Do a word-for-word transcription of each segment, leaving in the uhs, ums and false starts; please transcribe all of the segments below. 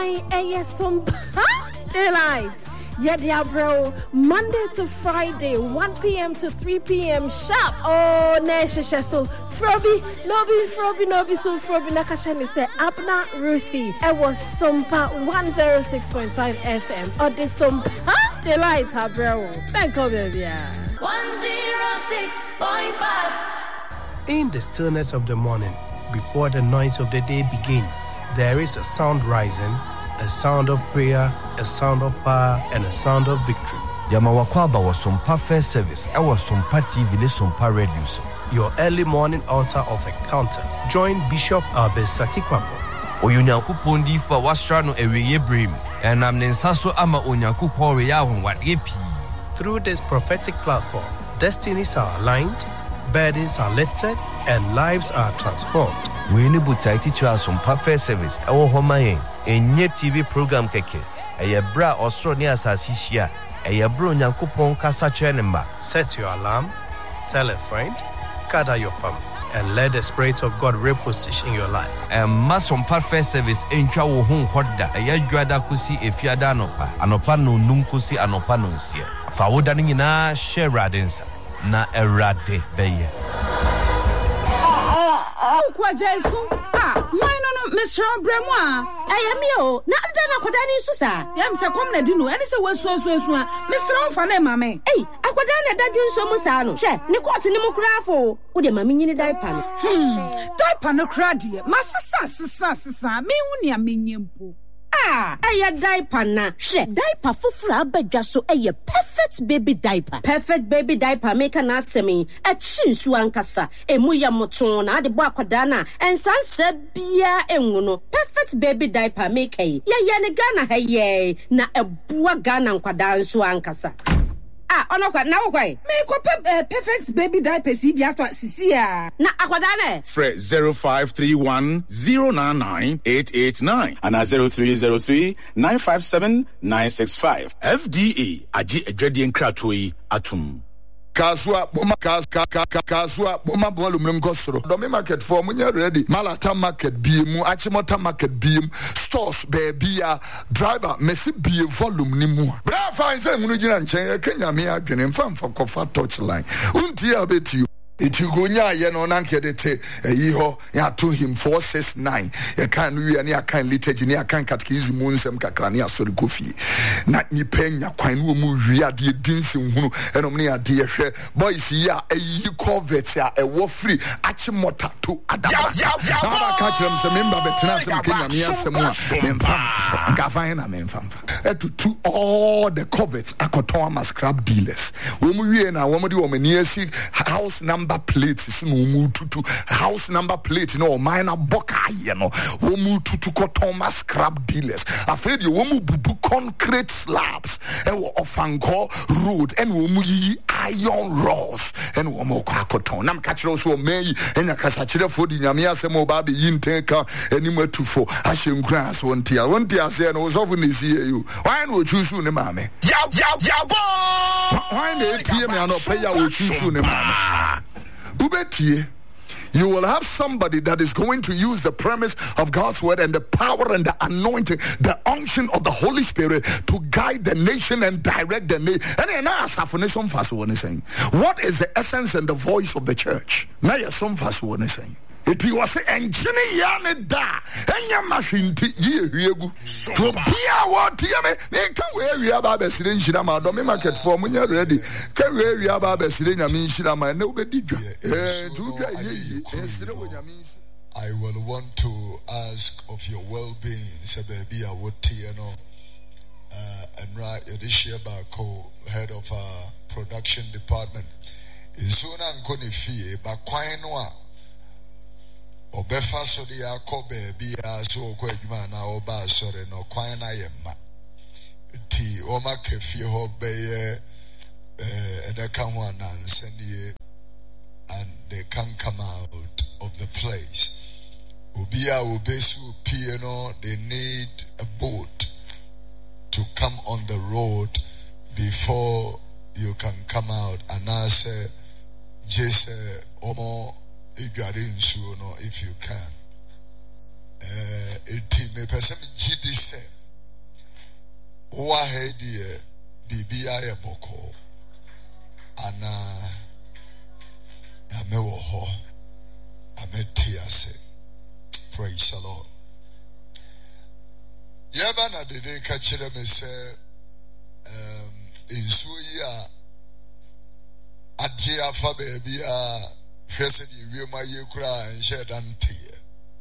Hey, some delight. Yeah, dear bro. Monday to Friday, one p.m. to three p.m. sharp. Oh, Nesha. So, Froby, Nobi, Froby, Nobi, so Froby, Nakashani said, Abna Ruthie. It was Sumpa one oh six point five F M. Or this Sumpa delight, bro. Thank you, baby. one oh six point five. In the stillness of the morning, before the noise of the day begins, there is a sound rising, a sound of prayer, a sound of power, and a sound of victory. Yamawakwaba was Sumpa First Service. I was Sumpa T V, Sumpa Radio. Your early morning altar of encounter. Join Bishop Albesaki Kwapo. Oyunyaku Pondi for Wastrano Eweye Brim, and I'm Nensaso Ama Onyaku Poriahun what epi. Through this prophetic platform, destinies are aligned, burdens are lifted, and lives are transformed. We need to teach us some perfect service. Our home a new T V program keke. A bra Australia Sasisia. A bro Nyankupon Kasa Chenemba. Set your alarm, tell a friend, gather your family, and let the Spirit of God reposition your life. And mass some perfect service in Chawo Home Hoda. A Yajuada Kusi if Yadanopa. Anopano Nunkusi Anopano Sia. Fawodaning na share radinsa. Na erade beye. Kwa Jesu ah why no no Mister Bremwa ayemi o na ada na akwada ni susa yam se kom na di no eni se wasu asu asu a Mister Mfa na mame eh akwada na da dwunso mu sa no hwe ni court ni mu krafo wo de mame nyini diaper no hmm diaper no kra de masesa sesa sesa me hu ne amenyempo ah aya diaper na hwe diaper fufura abadwa so eye perfect baby diaper perfect baby diaper make na asemi a chinsu ankasa emu ya moton na ade bo akwada na ensansa bia enwu no perfect baby diaper make ye ye ne Ghana ha ye na ebua Ghana nkwada nso ankasa ah ono kwa na wo kwa me ko perfect baby diaper si bia to sisi a na akwada na Fre zero five three one zero nine nine eight eight nine and zero three zero three nine five seven nine six five. F D A aji edwade nkrato yi atum. Kasua boma kas ka ka kasua boma bolu mngosoro domi market for munya ready malata market biemu achimota market biemu stores baby ya driver mesi bie volume ni mu bra fine say munu gina nchen Kenya me adwene mfam for kofa touch line unti abeti Itugonya ye no nankedete eyi ho ya to him four six nine ye kan wi ne akan litage ne akan catechism mu nsem kakra ne asori kofi na ni penya kwan no mu wi ade dinsin hunu enom ne ade ye hwe boys ya eyi covet ya e wo free achi mota to adaba na ka kire mse member betena sem Kenya me asem a memfam ka fan na memfam etutu all the covets akoton ma scrap dealers wo mu wi na wo mu de wo mani asi house number plate is no mututu house number plate no minor boka ye no wo mututu ko Thomas scrap dealers afraid you wo mu bubu concrete slabs e wo Ofanko road and wo mu yi iron rods and wo mo kwa koton nam ka kire so meyi enya kasa kire fo di nyame asem oba be yinteka eni matufo ahyenkura so ntia wontia se no so fu ne si you why no choose ne mame ya ya ya bo why na tie me ano pay ya wo choose ne mame Ubetie, you will have somebody that is going to use the premise of God's word and the power and the anointing, the unction of the Holy Spirit to guide the nation and direct the nation. And then I ask some fast one is saying, what is the essence and the voice of the church? Now some fast one is saying. It was engine yane da enya mashinti ye wiegu to bia what yame me kan we wi aba be sire nshira ma do me market for munya ready kan we wi aba be sire nyame nshira ma na obedi dwa eh tu dwa ye ye sire wo nyame. I will want to ask of your well-being se baby a what you know uh and right this year back head of our production department izuna nkoni fie ba kwan no a Obefa so de akobe bia so okwa adwuma na oba sore no kwan na yemma ti o ma kefie ho be eh edeka ho anansanie and they can come out of the place obia obesu pie no they need a boat to come on the road before you can come out and I say just omo if you can. eh eti me pese me gidi se wa hedi e bibia ye boko ana ame wo ho ame tiase. Praise the Lord. Yaba na dede ka kire me se um insu yi a ade afa baby a hwese di wiema ye kura enhye dan tie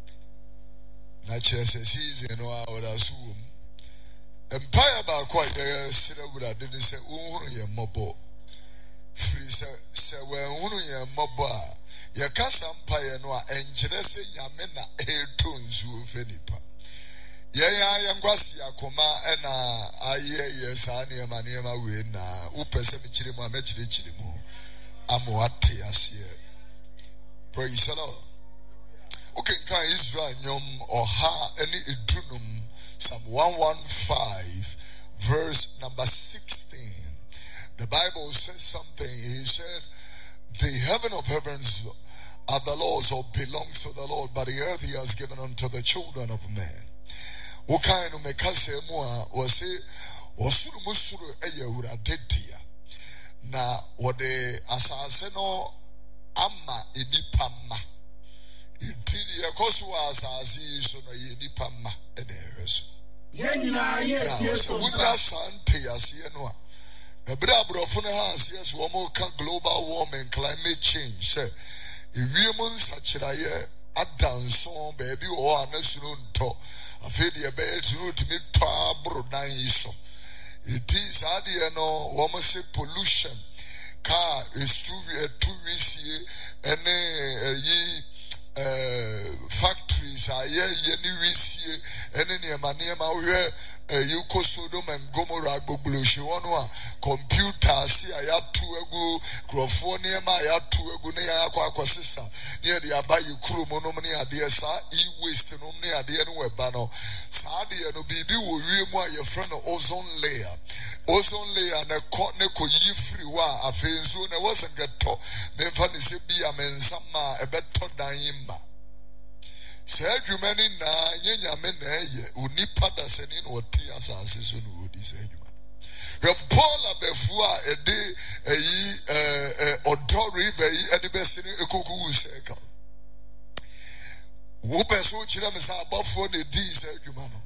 na kire se season no a ora suwom empire ba kwa ye sire wura dede se unhuru ye mobo free se se we unhuru ye mobo a ye kasa empire no a enkyere se nyame na eto nsuo fenipa ye ya ye ngwasi akoma ena aye ye sane ma ne ma we na upese me kire mu amekire kire mu amoate ase. Praise the Lord. Okay, kan Israel nyom oha any idunum Psalm one fifteen verse number sixteen. The Bible says something. He said, the heaven of heavens are the Lord's, or belongs to the Lord, but the earth he has given unto the children of men. Ukainu mekase mua wase wasuru musuru eye uradetia na wade asase no ama enipama intiri ekosu asase so no ye enipama ene ereso yenina yes so wunya sante asiye no a ebra abrofo no ha asiye so wo ka global warming, climate change say ewiemu nsachiraye adanso baby o anasuru nto afedi ebe etu timi twa brodan iso. It is adi no woman say pollution car is too too risky any ye factories are ye ye risky any near manema where you ko Sodom and Gomorrah gbogboloshe wonu a computers ya to egu grofone ma ya to egu ne ya akwa akosisa ne de abayi kuromo no ne ade sa e-waste no ne ade no weba no sa ade no bibi wo wiemu a ye friend ozone layer ozone layer na ko ne ko yi free wa afenzo na wasn't get to me fa ne se bia mensama ebeto dan yimba. Say humani na nyenya me na eye onipa da seni no oti asase so no odi say human. Re Paul abefu a ede eyi eh eh odo river yi ede be seni ekoku wu seka. Wo be so kire me sa abafo na di say human no.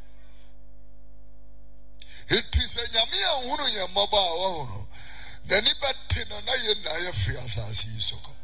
It is a nyame ahunu ye mmoba a wo no. Na ni bete no na ye na ye free asase so ko.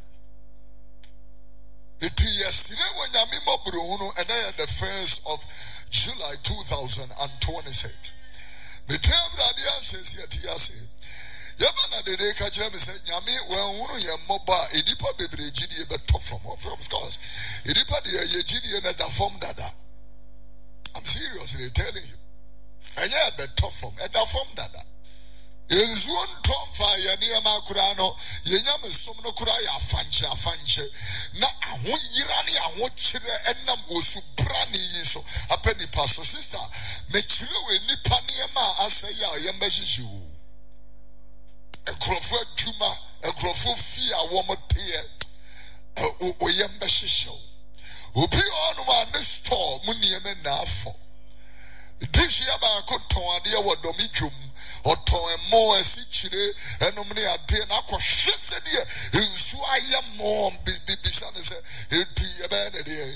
It is yesterday when Yamimo Bruno and I the first of July two thousand twenty-six. The term Radia says yet Yasi. Yamana de Kajem said Yami, well, one of Moba, Edipa Baby G D, but top from from scholars. Edipa de Yegidi and the form dada. I'm seriously telling you. And yeah, but top from and the form dada. Is one tom fire near Macurano, Yenyam is some no cry a fanche, a fanche. Na a one yirani, a watch and nam was suprani so a penny pastor sister. Make you a nipaniama as a ya yambashi you. A croffer tuma, a croffer fear, woman tear, o yambashi show. Upi on one store, Muniam and Nafo. This year by a cotton idea what domicum. Oto emo esichire enomne ade na akohwese de ensu aye mo bibisa ne se eti ebe ne de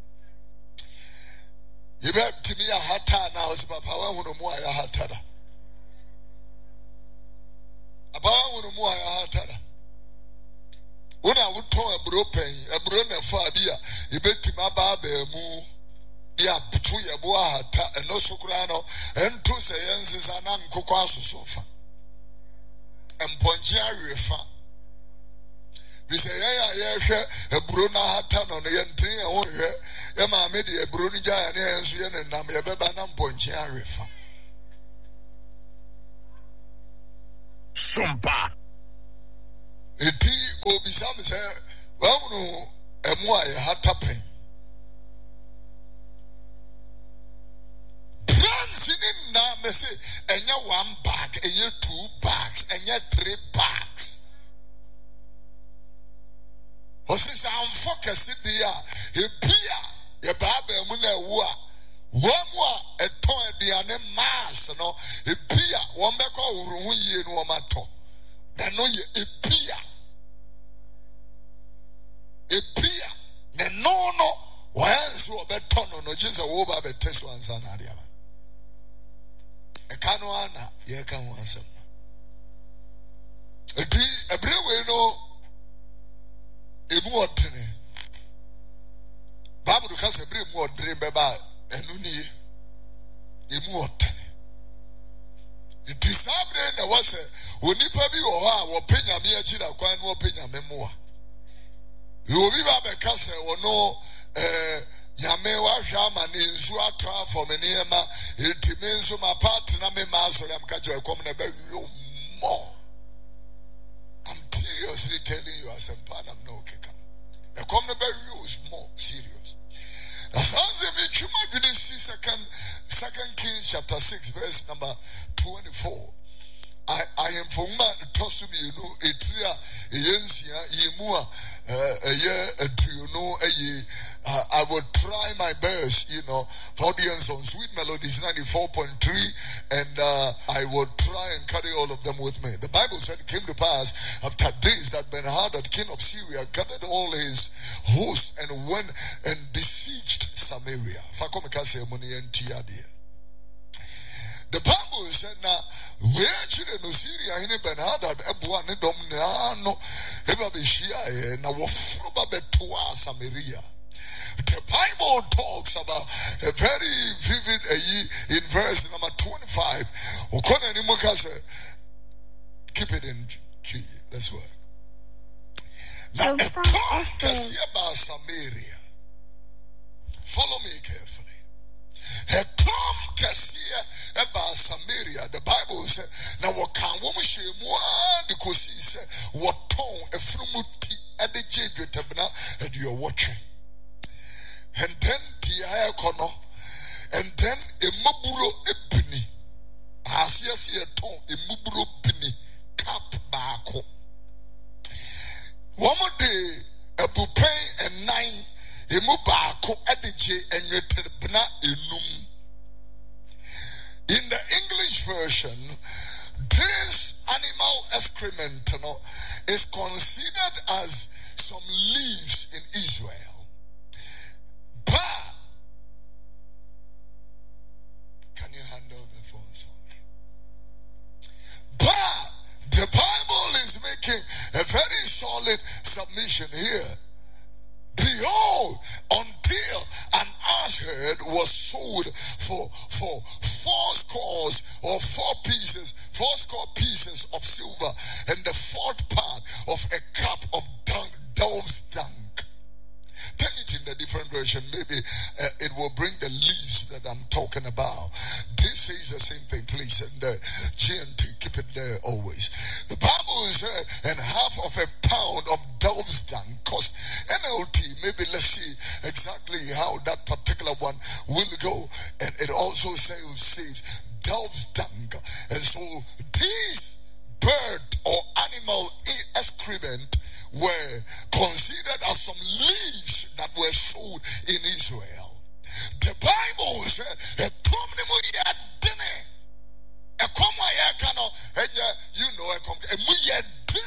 yebe timi ya hata na os papa wa hunu mu aya hata da aba hunu mu aya hata da una wuto ebro pen ebro na fa bia yebe timi aba ba mu ya butu ya boa hata eno sokura no ento se yense na nkoko asosofa emponje arefa bise ya ya ya hwe eburo na hata no ne yentin ya ho hwe ya ma me de eburo ni ja ya ne enso ye ne nam ye beba na mponje arefa sompa eti obisa me se wa mu emu a ya hata pen in na me say enya one bag, enya two bags, enya three bags. Osisa am focus there. He pia ye baba mu na wu a womu a eton aduane mass no epia won be ko wuru hu yie no mato na no ye epia epia ne no no wanso obeton no Jesus wo ba be teso ansa na ade aba e kanu ana ye kan wansem edi ebrewe no ebu odene Bible ka se bre mu odene beba enu ni emu odene edi sabre na wase onipa bi wo ha wo penya me achi na kwan no penya me moa yo bi ba be ka se wono eh nyame wa hwa ma ne nsu atra for me ne ma enti me nso ma part na me ma so am ka je kom na be yo mo. I'm seriously telling you as a man, I'm no kicker. The common berry is more serious. The sons of me, you might see second, second Kings chapter six, verse number twenty-four. I, I am for man to toss me, you know, a tria, a yensia, yemua, a year, a you know, a ye. I will try my best, you know, for audience on Sweet Melodies ninety-four point three, and uh, I will try and carry all of them with me. The Bible said it came to pass after days that Ben-Hadad, king of Syria, gathered all his hosts and went and besieged Samaria. The Bible said, now, where children of Syria, in Ben-Hadad, Ebuan, Domnano, Ebabishia, and Awafruba Samaria. The Bible talks about a very vivid uh, in verse number twenty-five. Keep it in G. Let's work. Now, a tongue can see about Samaria. Follow me carefully. A tongue can see about Samaria. The Bible says, now what can woman say more because he said, what tongue a frumuti at the J Tabna and you're watching. And then the kono, and then a muburo ebini. As you see a tongue, a muburo bini, cap bako. One more day, a bupay and nine, a mubako at the J and your terbna enum. In the English version, this animal excrement no, is considered as some leaves in Israel. But can you handle the phones for me? But the Bible is making a very solid submission here. Behold, until an ass herd was sold for for four scores or four pieces, four score pieces of silver, and the fourth part of a cup of dung, dove's dung. Turn it in the different version. Maybe uh, it will bring the leaves that I'm talking about. This says the same thing, please. And the G N T, keep it there always. The Bible is uh, and half of a pound of dove's dung cost N L T. Maybe let's see exactly how that particular one will go. And it also says, says dove's dung. And so these bird or animal excrement were considered as some leaves that were sold in Israel. The Bible said, you know,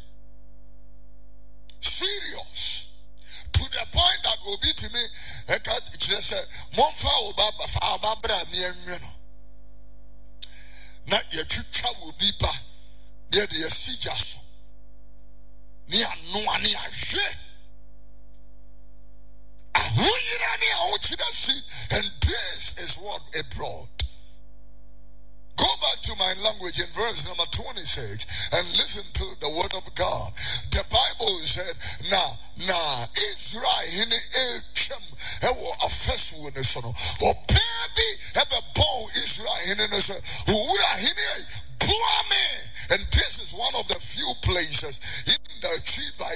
serious to the point that will be to me, just Monfa Obaba Fababra Miano. Not your future will be back near the Sijaso. Nia no ani aje. And this is what it brought. Go back to my language in verse number twenty-six and listen to the word of God. The Bible said, "Na na Israel in Echem ewo afesu ne so no. O baby ebe born Israel in ne so. Ura hine buame." And this is one of the few places in the tree by